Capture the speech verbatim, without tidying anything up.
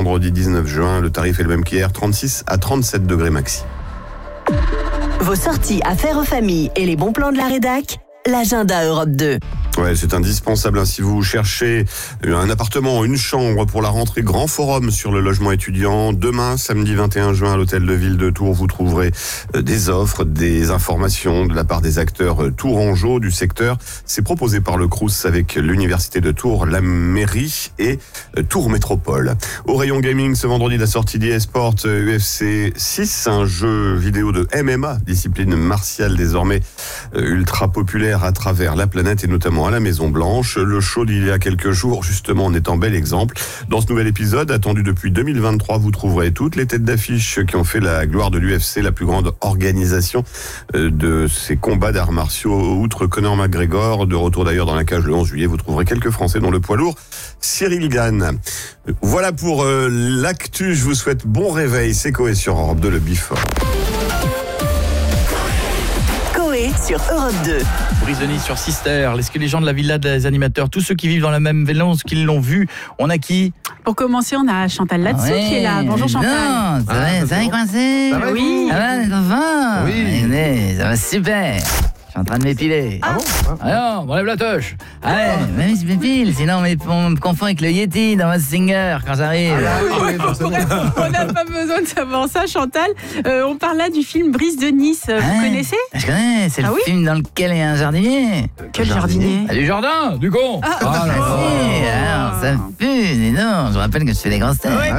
vendredi dix-neuf juin. Le tarif est le même qu'hier, trente-six à trente-sept degrés maxi. Vos sorties affaires aux familles et les bons plans de la rédac, l'agenda Europe deux. Ouais, c'est indispensable. Si vous cherchez un appartement, une chambre pour la rentrée, grand forum sur le logement étudiant. Demain, samedi vingt et un juin, à l'hôtel de ville de Tours, vous trouverez des offres, des informations de la part des acteurs tourangeaux du secteur. C'est proposé par le Crous avec l'Université de Tours, la mairie et Tours Métropole. Au rayon gaming, ce vendredi, la sortie d'eSport U F C six, un jeu vidéo de M M A, discipline martiale désormais ultra populaire à travers la planète et notamment à la Maison Blanche. Le show d'il y a quelques jours, justement, en est un bel exemple. Dans ce nouvel épisode, attendu depuis deux mille vingt-trois, vous trouverez toutes les têtes d'affiche qui ont fait la gloire de l'U F C, la plus grande organisation de ces combats d'arts martiaux. Outre Conor McGregor, de retour d'ailleurs dans la cage le onze juillet, vous trouverez quelques Français dont le poids lourd, Cyril Gann. Voilà pour euh, l'actu. Je vous souhaite bon réveil. C'est Coé sur Europe deux, le Bifort. Sur Europe deux. Brise de Nice sur Sister. Est-ce que les gens de la villa des animateurs, tous ceux qui vivent dans la même villa, qui l'ont vu, on a qui? Pour commencer, on a Chantal Latsou ah ouais, qui est là. Bonjour Chantal. Non, ça va, ça va coincé? Ça va, oui. Ça va les enfants? Oui. Allez, ça va super. Je suis en train de m'épiler. Ah bon? Alors, on lève la touche. Ouais, même si je m'épile, sinon on me confond avec le Yeti dans Masked Singer quand j'arrive. Ah, oui, on n'a pas besoin de savoir ça, Chantal. Euh, on parle là du film Brise de Nice. Vous Ouais, connaissez? Je connais, c'est Ah le oui film dans lequel il y a un jardinier. Quel jardinier? Ah, du jardin, du con. Ah, Ah, là, là. Ah, si, alors ça pue, dis donc. Je vous rappelle que je fais des grosses têtes. Ouais,